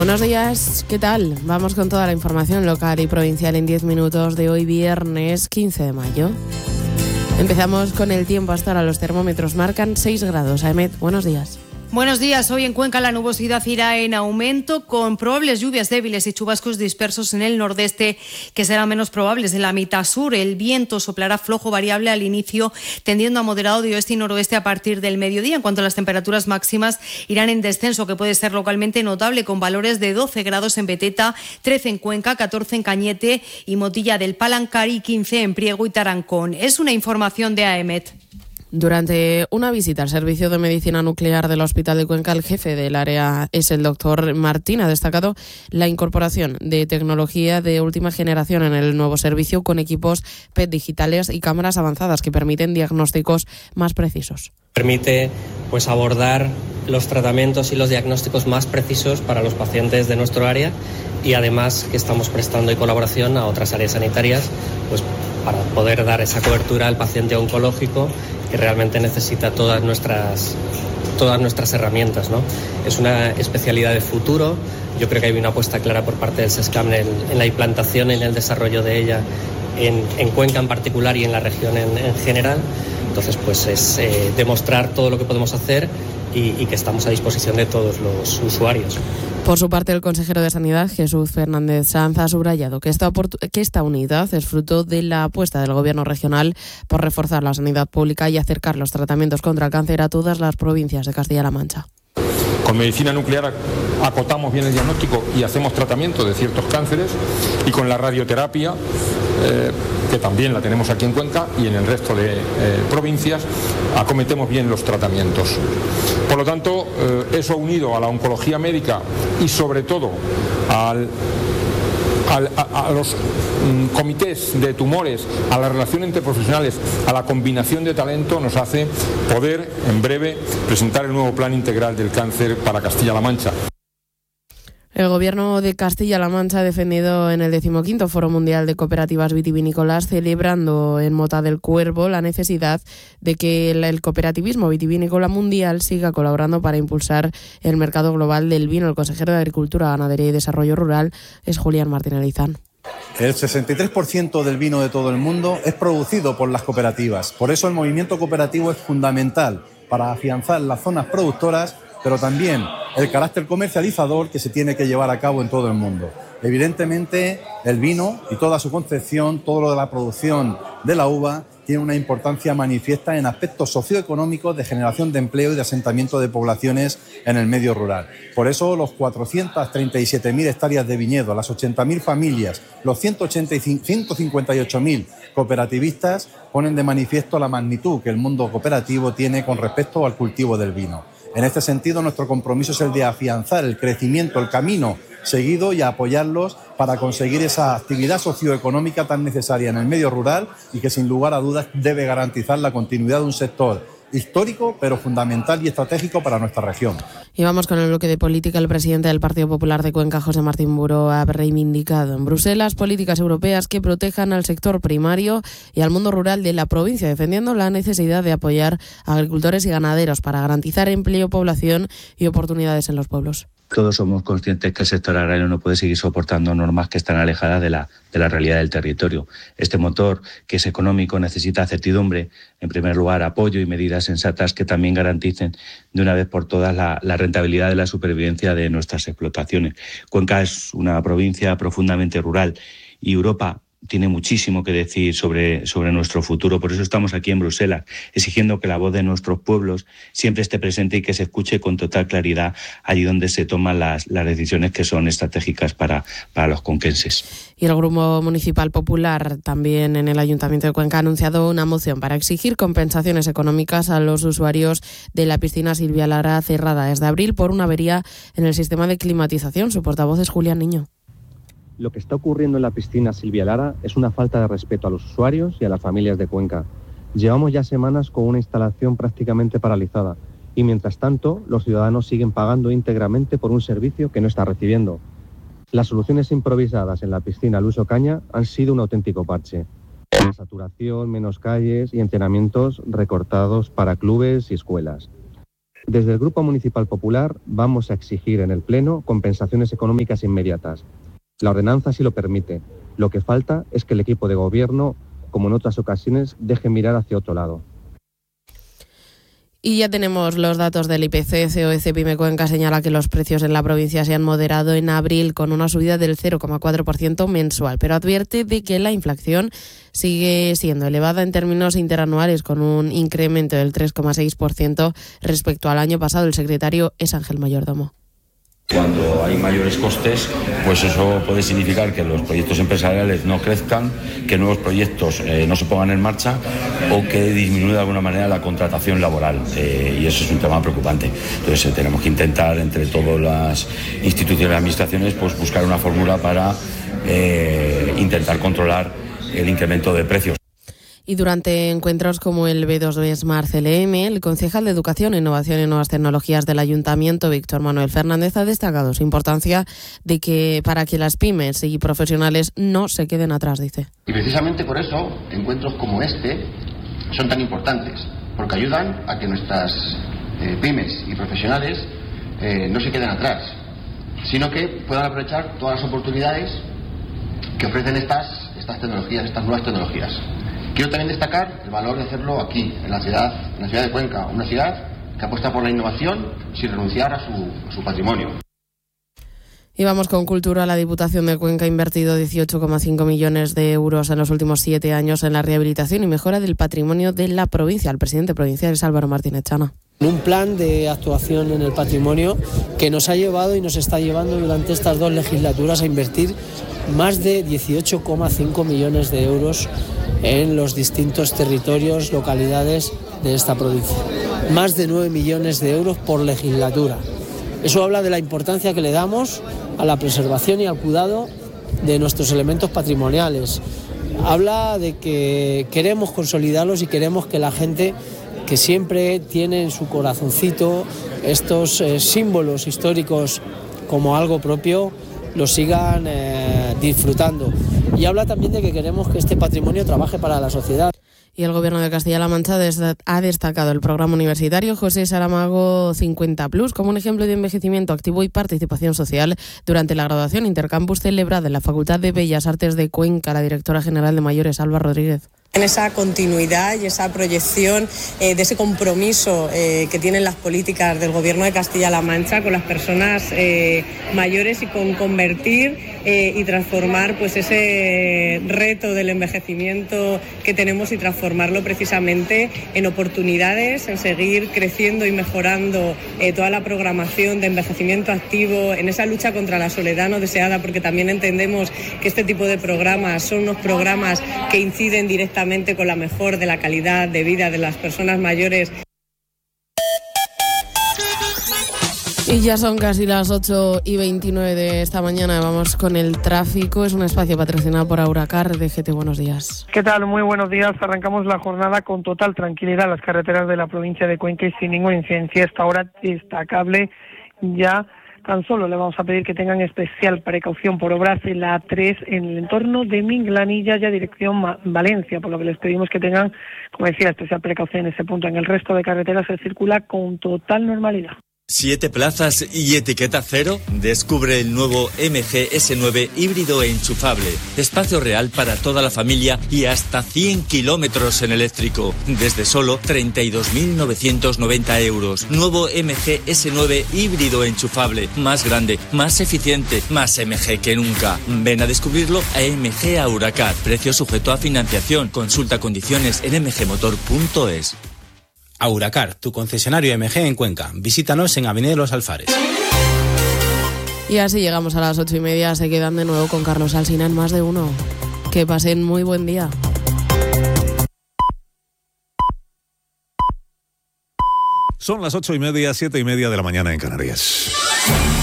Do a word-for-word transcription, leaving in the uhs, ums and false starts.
Buenos días, ¿qué tal? Vamos con toda la información local y provincial en diez minutos de hoy, viernes quince de mayo. Empezamos con el tiempo. Hasta ahora los termómetros marcan seis grados. Aemet, buenos días. Buenos días. Hoy en Cuenca la nubosidad irá en aumento, con probables lluvias débiles y chubascos dispersos en el nordeste, que serán menos probables en la mitad sur. El viento soplará flojo variable al inicio, tendiendo a moderado de oeste y noroeste a partir del mediodía. En cuanto a las temperaturas máximas, irán en descenso, que puede ser localmente notable, con valores de doce grados en Beteta, trece en Cuenca, catorce en Cañete y Motilla del Palancar y quince en Priego y Tarancón. Es una información de Aemet. Durante una visita al Servicio de Medicina Nuclear del Hospital de Cuenca, el jefe del área es el doctor Martín. Ha destacado la incorporación de tecnología de última generación en el nuevo servicio, con equipos P E T digitales y cámaras avanzadas que permiten diagnósticos más precisos. Permite pues abordar los tratamientos y los diagnósticos más precisos para los pacientes de nuestro área, y además que estamos prestando colaboración a otras áreas sanitarias pues para poder dar esa cobertura al paciente oncológico que realmente necesita todas nuestras todas nuestras herramientas, ¿no? Es una especialidad de futuro. Yo creo que hay una apuesta clara por parte del SESCAM en, en la implantación y en el desarrollo de ella en, en Cuenca en particular y en la región en, en general. Entonces, pues es eh, demostrar todo lo que podemos hacer y, y que estamos a disposición de todos los usuarios. Por su parte, el consejero de Sanidad, Jesús Fernández Sanz, ha subrayado que esta, que esta unidad es fruto de la apuesta del Gobierno regional por reforzar la sanidad pública y acercar los tratamientos contra el cáncer a todas las provincias de Castilla-La Mancha. Con medicina nuclear acotamos bien el diagnóstico y hacemos tratamiento de ciertos cánceres, y con la radioterapia, eh, que también la tenemos aquí en Cuenca y en el resto de eh, provincias, acometemos bien los tratamientos. Por lo tanto, eh, eso unido a la oncología médica y sobre todo al A, a, a los mm, comités de tumores, a la relación entre profesionales, a la combinación de talento, nos hace poder en breve presentar el nuevo plan integral del cáncer para Castilla-La Mancha. El Gobierno de Castilla-La Mancha ha defendido en el decimoquinto Foro Mundial de Cooperativas Vitivinícolas, celebrando en Mota del Cuervo la necesidad de que el, el cooperativismo vitivinícola mundial siga colaborando para impulsar el mercado global del vino. El consejero de Agricultura, Ganadería y Desarrollo Rural es Julián Martín Elizán. El sesenta y tres por ciento del vino de todo el mundo es producido por las cooperativas. Por eso el movimiento cooperativo es fundamental para afianzar las zonas productoras, pero también el carácter comercializador que se tiene que llevar a cabo en todo el mundo. Evidentemente, el vino y toda su concepción, todo lo de la producción de la uva, tiene una importancia manifiesta en aspectos socioeconómicos de generación de empleo y de asentamiento de poblaciones en el medio rural. Por eso, los cuatrocientas treinta y siete mil hectáreas de viñedo, las ochenta mil familias, los ciento cincuenta y ocho mil cooperativistas ponen de manifiesto la magnitud que el mundo cooperativo tiene con respecto al cultivo del vino. En este sentido, nuestro compromiso es el de afianzar el crecimiento, el camino seguido, y apoyarlos para conseguir esa actividad socioeconómica tan necesaria en el medio rural y que, sin lugar a dudas, debe garantizar la continuidad de un sector histórico, pero fundamental y estratégico para nuestra región. Y vamos con el bloque de política. El presidente del Partido Popular de Cuenca, José Martín Buró, ha reivindicado en Bruselas políticas europeas que protejan al sector primario y al mundo rural de la provincia, defendiendo la necesidad de apoyar a agricultores y ganaderos para garantizar empleo, población y oportunidades en los pueblos. Todos somos conscientes que el sector agrario no puede seguir soportando normas que están alejadas de la, de la realidad del territorio. Este motor, que es económico, necesita certidumbre, en primer lugar apoyo y medidas sensatas que también garanticen de una vez por todas la, la rentabilidad de la supervivencia de nuestras explotaciones. Cuenca es una provincia profundamente rural y Europa tiene muchísimo que decir sobre, sobre nuestro futuro. Por eso estamos aquí en Bruselas, exigiendo que la voz de nuestros pueblos siempre esté presente y que se escuche con total claridad allí donde se toman las, las decisiones que son estratégicas para, para los conquenses. Y el Grupo Municipal Popular, también en el Ayuntamiento de Cuenca, ha anunciado una moción para exigir compensaciones económicas a los usuarios de la piscina Silvia Lara, cerrada desde abril por una avería en el sistema de climatización. Su portavoz es Julián Niño. Lo que está ocurriendo en la piscina Silvia Lara es una falta de respeto a los usuarios y a las familias de Cuenca. Llevamos ya semanas con una instalación prácticamente paralizada y, mientras tanto, los ciudadanos siguen pagando íntegramente por un servicio que no está recibiendo. Las soluciones improvisadas en la piscina Luis Ocaña han sido un auténtico parche. Más saturación, menos calles y entrenamientos recortados para clubes y escuelas. Desde el Grupo Municipal Popular vamos a exigir en el Pleno compensaciones económicas inmediatas. La ordenanza así lo permite. Lo que falta es que el equipo de gobierno, como en otras ocasiones, deje mirar hacia otro lado. Y ya tenemos los datos del I P C. C O E Cepime Cuenca señala que los precios en la provincia se han moderado en abril con una subida del cero coma cuatro por ciento mensual, pero advierte de que la inflación sigue siendo elevada en términos interanuales, con un incremento del tres coma seis por ciento respecto al año pasado. El secretario es Ángel Mayordomo. Cuando hay mayores costes, pues eso puede significar que los proyectos empresariales no crezcan, que nuevos proyectos eh, no se pongan en marcha o que disminuya de alguna manera la contratación laboral. Eh, y eso es un tema preocupante. Entonces eh, tenemos que intentar, entre todas las instituciones y administraciones, pues buscar una fórmula para eh, intentar controlar el incremento de precios. Y durante encuentros como el B dos B Smart C L M, el concejal de Educación, Innovación y Nuevas Tecnologías del Ayuntamiento, Víctor Manuel Fernández, ha destacado su importancia de que para que las pymes y profesionales no se queden atrás, dice. Y precisamente por eso encuentros como este son tan importantes, porque ayudan a que nuestras eh, pymes y profesionales eh, no se queden atrás, sino que puedan aprovechar todas las oportunidades que ofrecen estas, estas tecnologías, estas nuevas tecnologías. Quiero también destacar el valor de hacerlo aquí, en la ciudad, en la ciudad de Cuenca, una ciudad que apuesta por la innovación sin renunciar a su, a su patrimonio. Y vamos con cultura. La Diputación de Cuenca ha invertido dieciocho coma cinco millones de euros en los últimos siete años en la rehabilitación y mejora del patrimonio de la provincia. El presidente provincial es Álvaro Martínez Chana. Un plan de actuación en el patrimonio que nos ha llevado y nos está llevando durante estas dos legislaturas a invertir más de dieciocho coma cinco millones de euros en los distintos territorios, localidades de esta provincia. Más de nueve millones de euros por legislatura. Eso habla de la importancia que le damos a la preservación y al cuidado de nuestros elementos patrimoniales. Habla de que queremos consolidarlos y queremos que la gente que siempre tiene en su corazoncito estos eh, símbolos históricos como algo propio, los sigan eh, disfrutando. Y habla también de que queremos que este patrimonio trabaje para la sociedad. Y el Gobierno de Castilla-La Mancha ha destacado el programa universitario José Saramago cincuenta plus como un ejemplo de envejecimiento activo y participación social durante la graduación intercampus celebrada en la Facultad de Bellas Artes de Cuenca. La directora general de Mayores, Alba Rodríguez. En esa continuidad y esa proyección eh, de ese compromiso eh, que tienen las políticas del Gobierno de Castilla-La Mancha con las personas eh, mayores y con convertir eh, y transformar pues ese reto del envejecimiento que tenemos y transformarlo precisamente en oportunidades, en seguir creciendo y mejorando eh, toda la programación de envejecimiento activo, en esa lucha contra la soledad no deseada, porque también entendemos que este tipo de programas son unos programas que inciden directamente con la mejor de la calidad de vida de las personas mayores. Y ya son casi las ocho y veintinueve de esta mañana. Vamos con el tráfico. Es un espacio patrocinado por Auracar. D G T, buenos días. ¿Qué tal? Muy buenos días. Arrancamos la jornada con total tranquilidad en las carreteras de la provincia de Cuenca y sin ninguna incidencia. Esta hora destacable ya. Tan solo le vamos a pedir que tengan especial precaución por obras en la A tres en el entorno de Minglanilla, ya dirección Valencia, por lo que les pedimos que tengan, como decía, especial precaución en ese punto. En el resto de carreteras se circula con total normalidad. ¿Siete plazas y etiqueta cero? Descubre el nuevo M G S nueve híbrido e enchufable. Espacio real para toda la familia y hasta cien kilómetros en eléctrico. Desde solo treinta y dos mil novecientos noventa euros. Nuevo M G S nueve híbrido enchufable. Más grande, más eficiente, más M G que nunca. Ven a descubrirlo a M G Auracar. Precio sujeto a financiación. Consulta condiciones en m g motor punto es. Auracar, tu concesionario M G en Cuenca. Visítanos en Avenida de los Alfares. Y así llegamos a las ocho y media. Se quedan de nuevo con Carlos Alsina en Más de Uno. Que pasen muy buen día. Son las ocho y media, siete y media de la mañana en Canarias.